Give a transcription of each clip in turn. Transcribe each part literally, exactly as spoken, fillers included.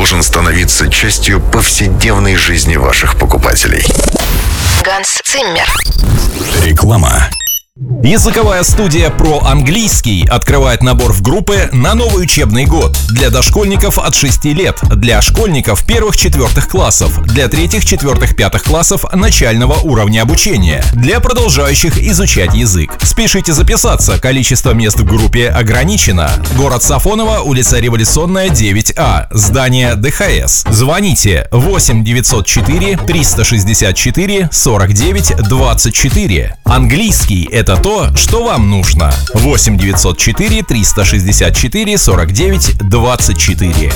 должен становиться частью повседневной жизни ваших покупателей. Ганс Циммер. Реклама. Языковая студия про английский открывает набор в группы на новый учебный год для дошкольников от шести лет, для школьников первых-четвертых классов, для третьих-четвертых-пятых классов начального уровня обучения, для продолжающих изучать язык. Спешите записаться, количество мест в группе ограничено. Город Сафоново, улица Революционная, девять А, здание Дэ Ха Эс. Звоните восемь девятьсот четыре триста шестьдесят четыре сорок девять двадцать четыре. Английский — это то, что вам нужно. восемь девятьсот четыре триста шестьдесят четыре сорок девять двадцать четыре.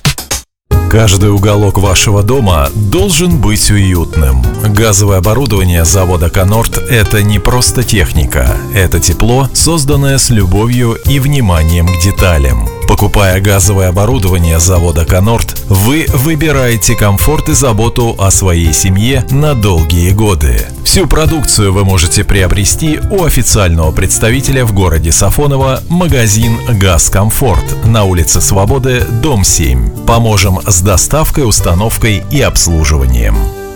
Каждый уголок вашего дома должен быть уютным. Газовое оборудование завода «Конорд» — это не просто техника. Это тепло, созданное с любовью и вниманием к деталям. Покупая газовое оборудование завода «Конорд», вы выбираете комфорт и заботу о своей семье на долгие годы. Всю продукцию вы можете приобрести у официального представителя в городе Сафоново, магазин «Газкомфорт» на улице Свободы, дом семь. Поможем с доставкой, установкой и обслуживанием.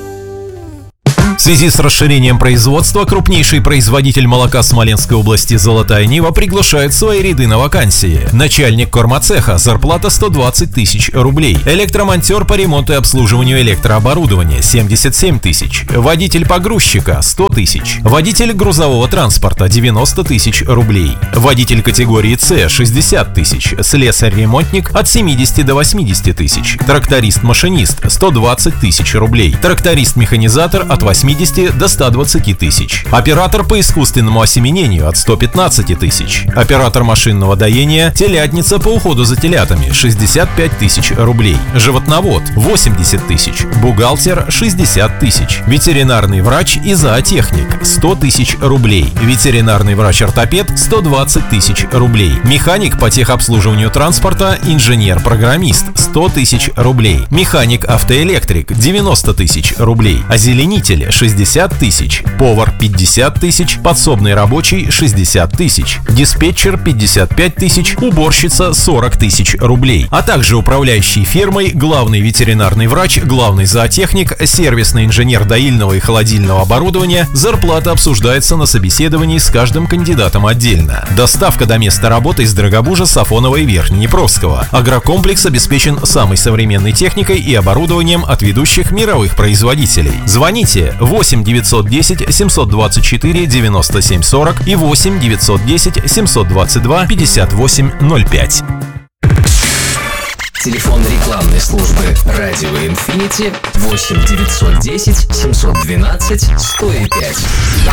В связи с расширением производства крупнейший производитель молока Смоленской области «Золотая Нива» приглашает в свои ряды на вакансии. Начальник кормоцеха, зарплата сто двадцать тысяч рублей. Электромонтер по ремонту и обслуживанию электрооборудования — семьдесят семь тысяч. Водитель погрузчика — сто тысяч. Водитель грузового транспорта — девяносто тысяч рублей. Водитель категории С — шестьдесят тысяч. Слесарь-ремонтник — от семидесяти до восьмидесяти тысяч. Тракторист-машинист — сто двадцать тысяч рублей. Тракторист-механизатор — от восьмидесяти до ста двадцати тысяч. Оператор по искусственному осеменению — от ста пятнадцати тысяч. Оператор машинного доения, телятница по уходу за телятами — шестьдесят пять тысяч рублей. Животновод — восемьдесят тысяч. Бухгалтер — шестьдесят тысяч. Ветеринарный врач и зоотехник — сто тысяч рублей. Ветеринарный врач-ортопед — сто двадцать тысяч рублей. Механик по техобслуживанию транспорта, инженер-программист — сто тысяч рублей. Механик-автоэлектрик — девяносто тысяч рублей. Озеленитель — шестьдесят тысяч, повар — пятьдесят тысяч, подсобный рабочий — шестьдесят тысяч, диспетчер — пятьдесят пять тысяч, уборщица — сорок тысяч рублей, а также управляющий фермой, главный ветеринарный врач, главный зоотехник, сервисный инженер доильного и холодильного оборудования. Зарплата обсуждается на собеседовании с каждым кандидатом отдельно. Доставка до места работы из Дорогобужа, Сафонова и Верхнеднепровского. Агрокомплекс обеспечен самой современной техникой и оборудованием от ведущих мировых производителей. Звоните восемь девятьсот десять семьсот двадцать четыре девяносто семь сорок и восемь девятьсот десять семьсот двадцать два пятьдесят восемь ноль пять. Телефон рекламной службы «Радио Инфинити» восемь девятьсот десять семьсот двенадцать сто пять.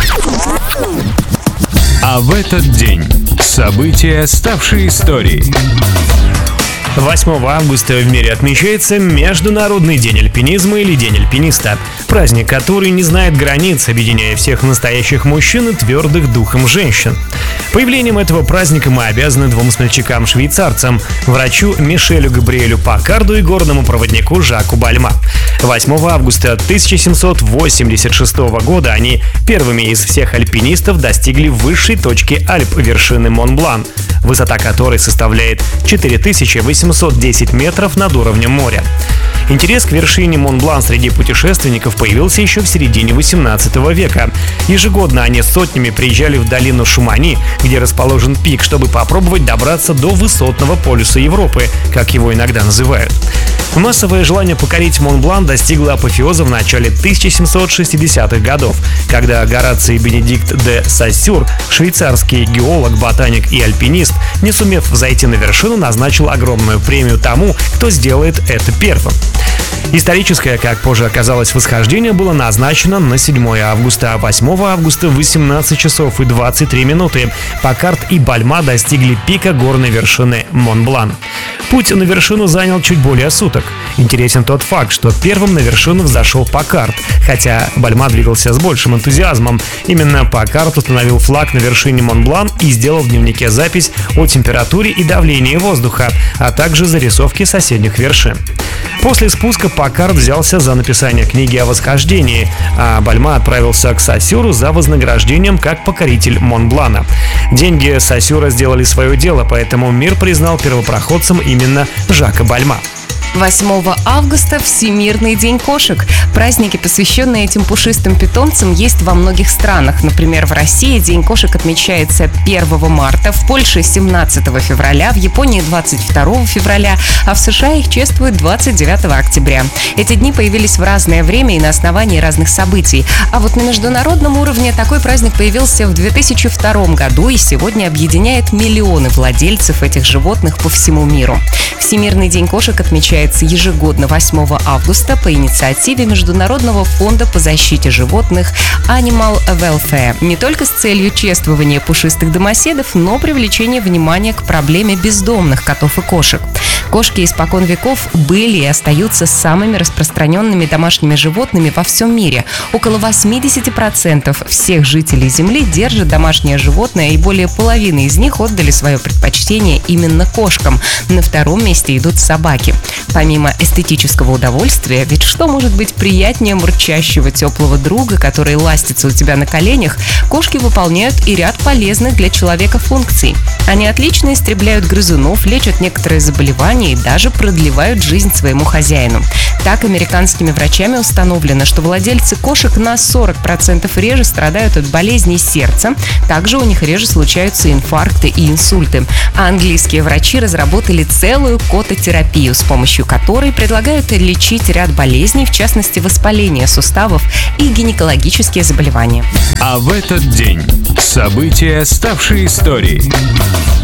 А в этот день события, ставшие историей. восьмого августа в мире отмечается Международный день альпинизма или День альпиниста. Праздник, который не знает границ, объединяя всех настоящих мужчин и твердых духом женщин. Появлением этого праздника мы обязаны двум смельчакам-швейцарцам, врачу Мишелю Габриэлю Паккарду и горному проводнику Жаку Бальма. восьмого августа тысяча семьсот восемьдесят шестого года они первыми из всех альпинистов достигли высшей точки Альп, вершины Монблан, высота которой составляет четыре тысячи восемьсот десять метров над уровнем моря. Интерес к вершине Монблан среди путешественников появился еще в середине восемнадцатого века. Ежегодно они сотнями приезжали в долину Шумани, где расположен пик, чтобы попробовать добраться до высотного полюса Европы, как его иногда называют. Массовое желание покорить Монблан достигло апофеоза в начале тысяча семьсот шестидесятых годов, когда Гораций Бенедикт де Сассюр, швейцарский геолог, ботаник и альпинист, не сумев взойти на вершину, назначил огромную премию тому, кто сделает это первым. Историческое, как позже оказалось, восхождение было назначено на седьмое августа, а восьмого августа в восемнадцать часов и двадцать три минуты Паккард и Бальма достигли пика горной вершины Монблан. Путь на вершину занял чуть более суток. Интересен тот факт, что первым на вершину взошел Паккард, хотя Бальма двигался с большим энтузиазмом. Именно Паккард установил флаг на вершине Монблан и сделал в дневнике запись о температуре и давлении воздуха, а также зарисовки соседних вершин. После спуска Паккард взялся за написание книги о восхождении, а Бальма отправился к Сассюру за вознаграждением как покоритель Монблана. Деньги Сассюра сделали свое дело, поэтому мир признал первопроходцем именно Жака Бальма. восьмого августа – Всемирный день кошек. Праздники, посвященные этим пушистым питомцам, есть во многих странах. Например, в России День кошек отмечается первого марта, в Польше – семнадцатого февраля, в Японии – двадцать второго февраля, а в США их чествуют двадцать девятого октября. Эти дни появились в разное время и на основании разных событий. А вот на международном уровне такой праздник появился в две тысячи втором году и сегодня объединяет миллионы владельцев этих животных по всему миру. Всемирный день кошек отмечается ежегодно восьмого августа по инициативе Международного фонда по защите животных Animal Welfare. Не только с целью чествования пушистых домоседов, но привлечения внимания к проблеме бездомных котов и кошек. Кошки испокон веков были и остаются самыми распространенными домашними животными во всем мире. Около восемьдесят процентов всех жителей Земли держат домашнее животное, и более половины из них отдали свое предпочтение именно кошкам. На втором месте идут собаки. Помимо эстетического удовольствия, ведь что может быть приятнее мурчащего теплого друга, который ластится у тебя на коленях, кошки выполняют и ряд полезных для человека функций. Они отлично истребляют грызунов, лечат некоторые заболевания и даже продлевают жизнь своему хозяину. Так, американскими врачами установлено, что владельцы кошек на сорок процентов реже страдают от болезней сердца, также у них реже случаются инфаркты и инсульты. А английские врачи разработали целую кототерапию, с помощью которой предлагают лечить ряд болезней, в частности воспаление суставов и гинекологические заболевания. А в этот день события, ставшие историей.